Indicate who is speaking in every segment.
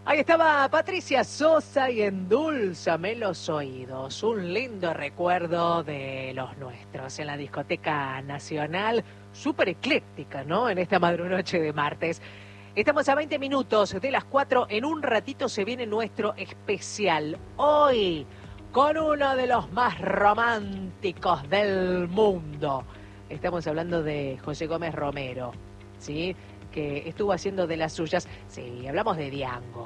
Speaker 1: Ahí estaba Patricia Sosa y Endulzame los oídos. Un lindo recuerdo de los nuestros en la Discoteca Nacional, súper ecléctica, ¿no? En esta madrunoche de martes. Estamos a 20 minutos de las 4. En un ratito se viene nuestro especial. Hoy, con uno de los más románticos del mundo. Estamos hablando de José Gómez Romero, ¿sí? Que estuvo haciendo de las suyas. Sí, hablamos de Diango,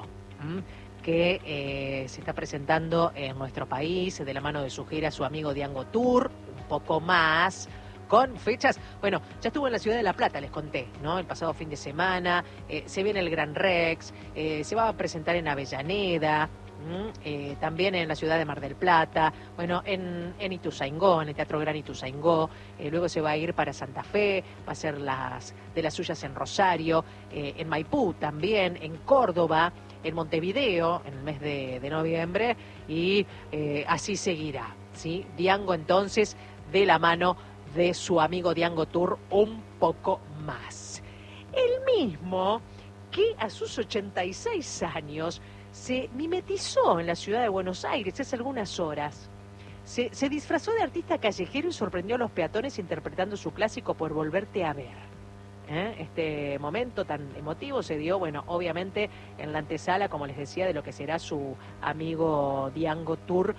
Speaker 1: que se está presentando en nuestro país de la mano de su gira, su amigo Diango Tour, un poco más, con fechas. Bueno, ya estuvo en la ciudad de La Plata, les conté, ¿no? El pasado fin de semana, se viene el Gran Rex, se va a presentar en Avellaneda, también en la ciudad de Mar del Plata, bueno, en Ituzaingó, en el Teatro Gran Ituzaingó, luego se va a ir para Santa Fe, va a hacer de las suyas en Rosario, en Maipú también, en Córdoba, en Montevideo, en el mes de noviembre, y así seguirá, ¿sí? Diango entonces, de la mano de su amigo Diango Tour, un poco más. El mismo que a sus 86 años se mimetizó en la ciudad de Buenos Aires hace algunas horas. Se disfrazó de artista callejero y sorprendió a los peatones interpretando su clásico Por Volverte a Ver. Este momento tan emotivo se dio, bueno, obviamente en la antesala, como les decía, de lo que será su amigo Diango Tour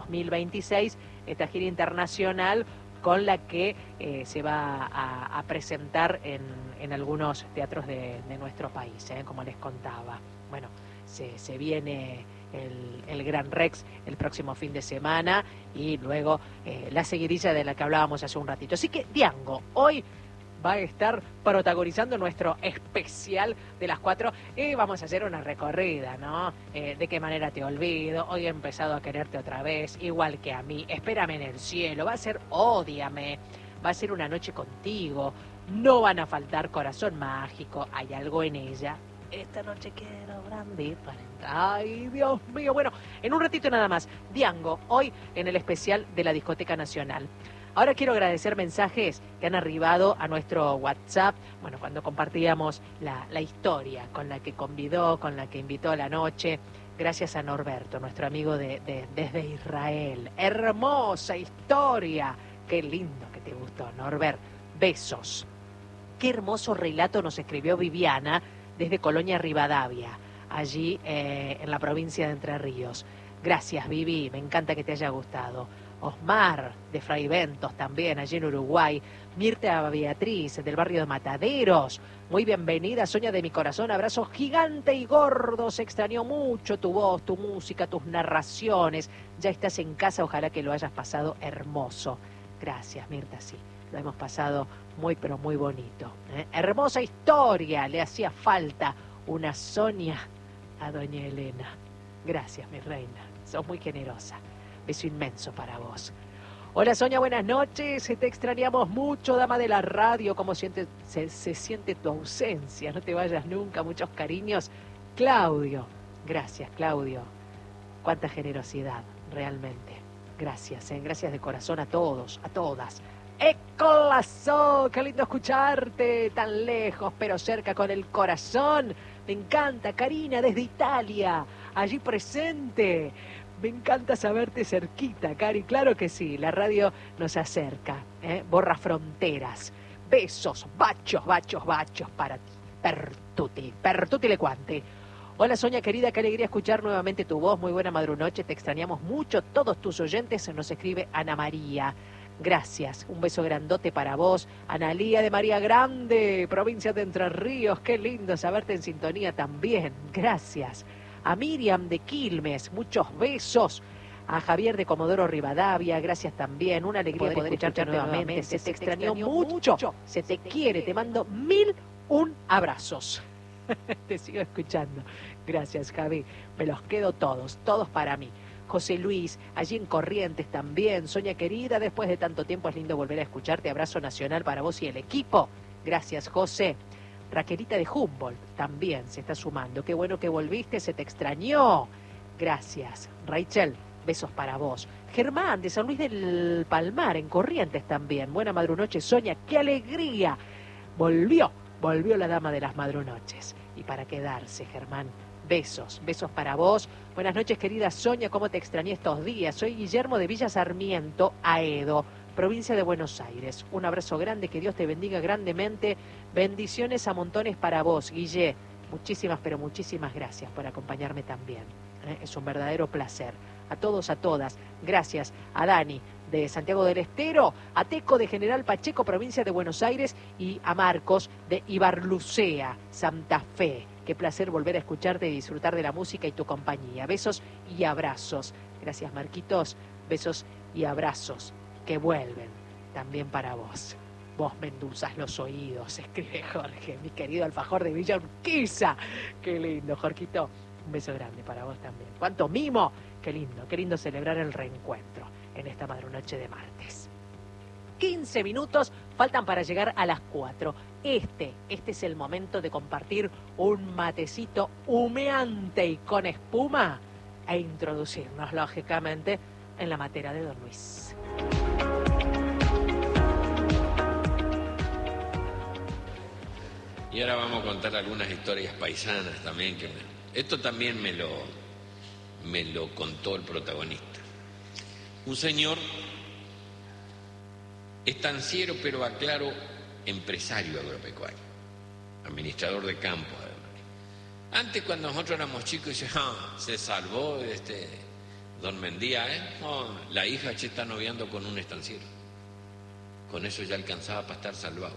Speaker 1: 2026, esta gira internacional con la que se va a presentar en algunos teatros de nuestro país, como les contaba. Bueno, se viene el Gran Rex el próximo fin de semana y luego la seguidilla de la que hablábamos hace un ratito. Así que Diango, hoy va a estar protagonizando nuestro especial de las 4 y vamos a hacer una recorrida, ¿no? De qué manera te olvido, hoy he empezado a quererte otra vez, igual que a mí, espérame en el cielo, va a ser ódiame, va a ser una noche contigo, no van a faltar corazón mágico, hay algo en ella. Esta noche quiero brandy para entrar. Ay, Dios mío. Bueno, en un ratito nada más. Diango, hoy en el especial de la Discoteca Nacional. Ahora quiero agradecer mensajes que han arribado a nuestro WhatsApp. Bueno, cuando compartíamos la historia con la que convidó, con la que invitó a la noche. Gracias a Norberto, nuestro amigo desde Israel. Hermosa historia. Qué lindo que te gustó, Norbert. Besos. Qué hermoso relato nos escribió Viviana desde Colonia Rivadavia, allí en la provincia de Entre Ríos. Gracias, Vivi, me encanta que te haya gustado. Osmar, de Fray Ventos, también, allí en Uruguay. Mirta Beatriz, del barrio de Mataderos. Muy bienvenida, Sonia de mi corazón. Abrazo gigante y gordo. Se extrañó mucho tu voz, tu música, tus narraciones. Ya estás en casa, ojalá que lo hayas pasado hermoso. Gracias, Mirta, sí. Lo hemos pasado muy, pero muy bonito. Hermosa historia, le hacía falta una Sonia a doña Elena. Gracias, mi reina, sos muy generosa. Beso inmenso para vos. Hola, Sonia, buenas noches. Te extrañamos mucho, dama de la radio. ¿Cómo se siente tu ausencia? No te vayas nunca, muchos cariños. Claudio, gracias, Claudio. Cuánta generosidad, realmente. Gracias, gracias de corazón a todos, a todas. ¡Ecolazo! ¡Qué lindo escucharte! Tan lejos, pero cerca con el corazón. Me encanta, Karina, desde Italia, allí presente. Me encanta saberte cerquita, Cari. Claro que sí, la radio nos acerca, borra fronteras. Besos, bachos para ti. Pertuti le cuante. Hola, Sonia querida, qué alegría escuchar nuevamente tu voz. Muy buena madrunoche, te extrañamos mucho. Todos tus oyentes, nos escribe Ana María. Gracias, un beso grandote para vos. Analía de María Grande, provincia de Entre Ríos, qué lindo saberte en sintonía también. Gracias. A Miriam de Quilmes, muchos besos. A Javier de Comodoro Rivadavia, gracias también. Una alegría poder escucharte nuevamente. Se te extrañó mucho, se te quiere. Te mando 1001 abrazos. Te sigo escuchando. Gracias, Javi. Me los quedo todos para mí. José Luis, allí en Corrientes también. Sonia querida, después de tanto tiempo es lindo volver a escucharte. Abrazo nacional para vos y el equipo. Gracias, José. Raquelita de Humboldt también se está sumando. Qué bueno que volviste, se te extrañó. Gracias. Rachel, besos para vos. Germán, de San Luis del Palmar, en Corrientes también. Buena madrunoche, Sonia, qué alegría. Volvió la dama de las madrunoches. y para quedarse, Germán. Besos, besos para vos. Buenas noches, querida Sonia, ¿cómo te extrañé estos días? Soy Guillermo de Villa Sarmiento, Aedo, provincia de Buenos Aires. Un abrazo grande, que Dios te bendiga grandemente. Bendiciones a montones para vos, Guille. Muchísimas, pero muchísimas gracias por acompañarme también. Es un verdadero placer. A todos, a todas. Gracias a Dani de Santiago del Estero, a Teco de General Pacheco, provincia de Buenos Aires, y a Marcos de Ibarlucea, Santa Fe. Qué placer volver a escucharte y disfrutar de la música y tu compañía. Besos y abrazos. Gracias, Marquitos. Besos y abrazos que vuelven también para vos. Vos me endulzás los oídos, escribe Jorge, mi querido alfajor de Villa Urquiza. Qué lindo, Jorgito. Un beso grande para vos también. ¡Cuánto mimo! Qué lindo celebrar el reencuentro en esta madrunoche de martes. 15 minutos faltan para llegar a las 4. Este es el momento de compartir un matecito humeante y con espuma e introducirnos, lógicamente, en la matera de Don Luis.
Speaker 2: Y ahora vamos a contar algunas historias paisanas también. Esto también me lo contó el protagonista. Un señor estanciero, pero aclaro, empresario agropecuario, administrador de campo además. Antes, cuando nosotros éramos chicos, dice, se salvó don Mendía, la hija está noviando con un estanciero. Con eso ya alcanzaba para estar salvado.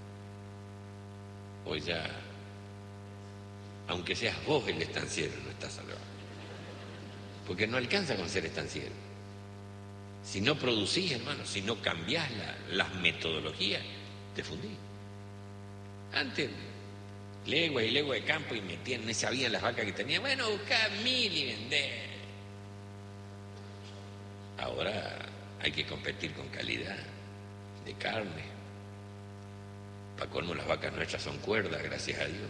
Speaker 2: Hoy ya, aunque seas vos el estanciero, no estás salvado. Porque no alcanza con ser estanciero. Si no producís, hermano, si no cambiás las metodologías, te fundís. Antes, leguas y leguas de campo y metían, no sabían las vacas que tenían. Bueno, buscá 1000 y vendé. Ahora hay que competir con calidad de carne. Para colmo, las vacas nuestras son cuerdas, gracias a Dios.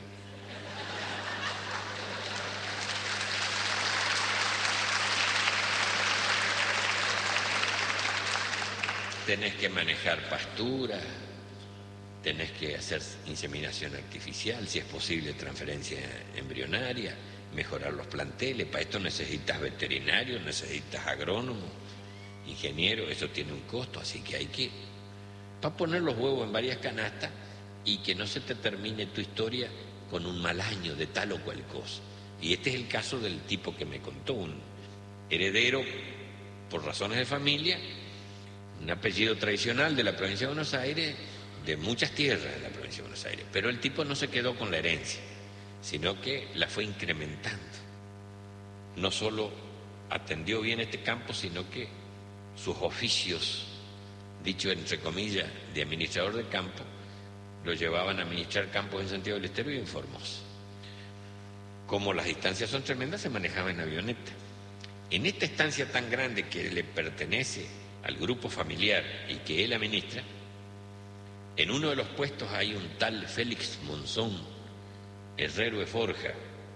Speaker 2: Tenés que manejar pasturas, tenés que hacer inseminación artificial, si es posible transferencia embrionaria, mejorar los planteles. Para esto necesitas veterinarios, necesitas agrónomos, ingenieros, eso tiene un costo, así que hay que, para poner los huevos en varias canastas y que no se te termine tu historia con un mal año de tal o cual cosa. Y este es el caso del tipo que me contó, un heredero por razones de familia, un apellido tradicional de la provincia de Buenos Aires, de muchas tierras de la provincia de Buenos Aires, pero el tipo no se quedó con la herencia, sino que la fue incrementando. No solo atendió bien este campo, sino que sus oficios, dicho entre comillas, de administrador de campo, lo llevaban a administrar campos en Santiago del Estero y en Formosa. Como las distancias son tremendas, se manejaba en avioneta. En esta estancia tan grande que le pertenece al grupo familiar y que él administra, en uno de los puestos hay un tal Félix Monzón, herrero de forja.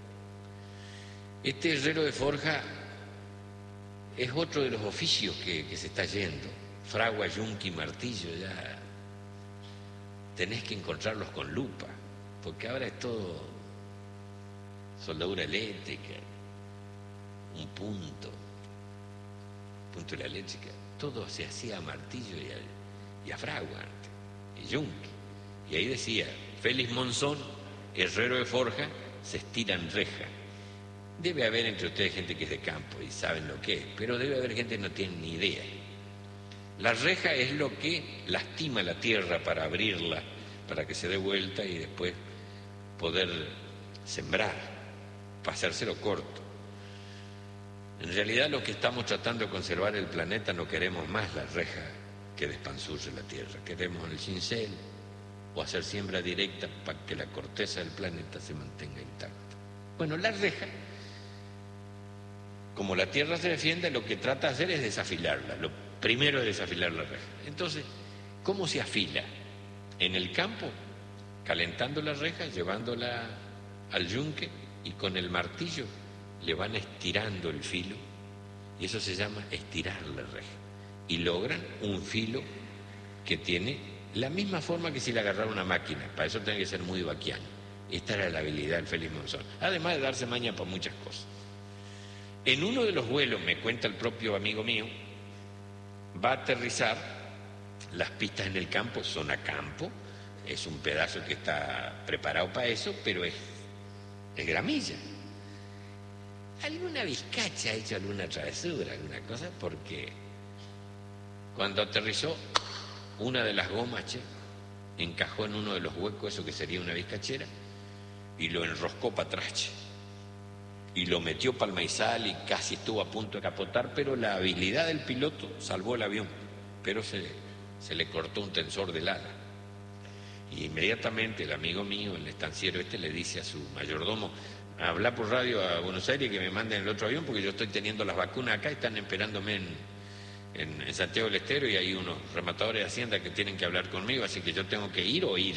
Speaker 2: Este herrero de forja es otro de los oficios que se está yendo. Fragua, yunque y martillo, ya tenés que encontrarlos con lupa, porque ahora es todo soldadura eléctrica, un punto de la eléctrica. Todo se hacía a martillo y a fragua antes, y yunque. Y ahí decía, Félix Monzón, herrero de forja, se estira en reja. Debe haber entre ustedes gente que es de campo y saben lo que es, pero debe haber gente que no tiene ni idea. La reja es lo que lastima la tierra para abrirla, para que se dé vuelta y después poder sembrar, para hacérselo corto. En realidad, lo que estamos tratando de conservar el planeta, no queremos más la reja que despanzurre la tierra. Queremos el cincel o hacer siembra directa para que la corteza del planeta se mantenga intacta. Bueno, la reja, como la tierra se defiende, lo que trata de hacer es desafilarla. Lo primero es desafilar la reja. Entonces, ¿cómo se afila? En el campo, calentando la reja, llevándola al yunque y con el martillo le van estirando el filo, y eso se llama estirar la reja, y logran un filo que tiene la misma forma que si le agarrara una máquina. Para eso tiene que ser muy vaquiano, Esta era la habilidad del Félix Monzón, además de darse maña para muchas cosas. En uno de los vuelos, me cuenta el propio amigo mío, va a aterrizar, las pistas en el campo son a campo, es un pedazo que está preparado para eso, pero es gramilla. Alguna vizcacha ha hecho alguna travesura, alguna cosa, porque cuando aterrizó, una de las gomas, encajó en uno de los huecos, eso que sería una vizcachera, y lo enroscó para atrás, y lo metió para el maizal y casi estuvo a punto de capotar, pero la habilidad del piloto salvó el avión, pero se le cortó un tensor del ala. Y inmediatamente el amigo mío, el estanciero le dice a su mayordomo: habla por radio a Buenos Aires que me manden el otro avión porque yo estoy teniendo las vacunas acá y están esperándome en Santiago del Estero, y hay unos rematadores de Hacienda que tienen que hablar conmigo, así que yo tengo que ir hoy.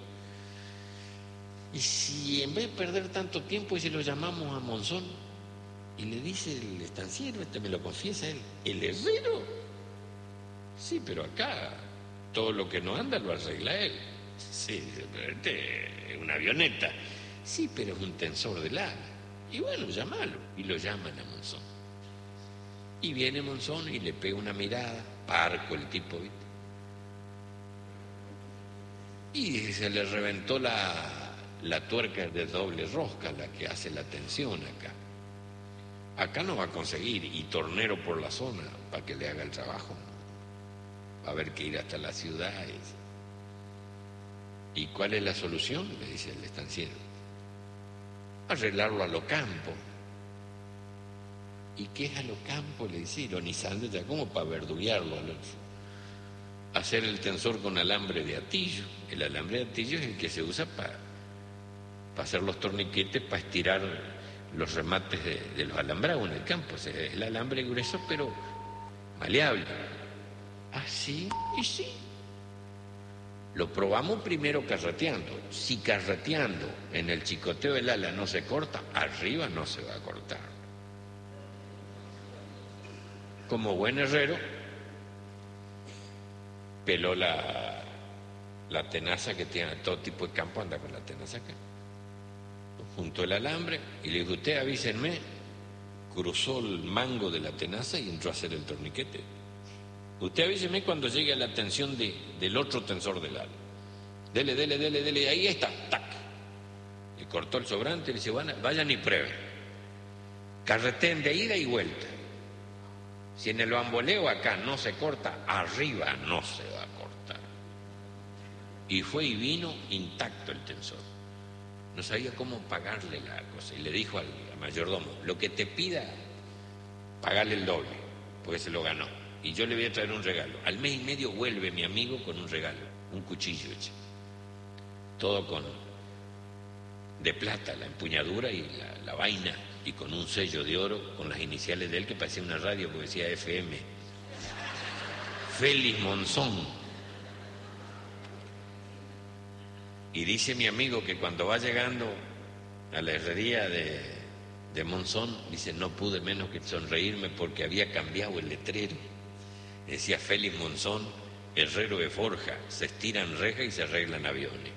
Speaker 2: Y si en vez de perder tanto tiempo, y si lo llamamos a Monzón, y le dice el estanciero, me lo confiesa él, el herrero, sí, pero acá todo lo que no anda lo arregla él. Sí, pero es una avioneta. Sí, pero es un tensor del ala. Y bueno, llámalo. Y lo llaman a Monzón. Y viene Monzón y le pega una mirada, parco el tipo, ¿viste? Y se le reventó la tuerca de doble rosca, la que hace la tensión acá. Acá no va a conseguir, y tornero por la zona para que le haga el trabajo. Va a haber que ir hasta la ciudad. ¿Y cuál es la solución?, le dice el estanciero. Arreglarlo a lo campo. ¿Y qué es a lo campo?, le dice, ironizando ya como para verduguearlo, Alonso. Hacer el tensor con alambre de atillo. El alambre de atillo es el que se usa para hacer los torniquetes, para estirar los remates de los alambrados en el campo. O sea, es el alambre grueso pero maleable. Ah, sí, y sí. Lo probamos primero carreteando. Si carreteando en el chicoteo del ala no se corta, arriba no se va a cortar. Como buen herrero, peló la tenaza que tiene a todo tipo de campo, anda con la tenaza acá. Juntó el alambre y le dijo: usted avísenme. Cruzó el mango de la tenaza y entró a hacer el torniquete. Usted avíseme cuando llegue a la tensión del otro tensor del ala. Dele, ahí está, tac. Le cortó el sobrante y le dice: vayan y prueben. Carreteen de ida y vuelta. Si en el bamboleo acá no se corta, arriba no se va a cortar. Y fue y vino intacto el tensor. No sabía cómo pagarle la cosa. Y le dijo al mayordomo: lo que te pida, pagale el doble, porque se lo ganó. Y yo le voy a traer un regalo. Al mes y medio vuelve mi amigo con un regalo, un cuchillo hecho. Todo de plata, la empuñadura y la vaina, y con un sello de oro con las iniciales de él que parecía una radio porque decía FM. Félix Monzón. Y dice mi amigo que cuando va llegando a la herrería de Monzón, dice: no pude menos que sonreírme porque había cambiado el letrero. Decía: Félix Monzón, herrero de forja, se estiran rejas y se arreglan aviones.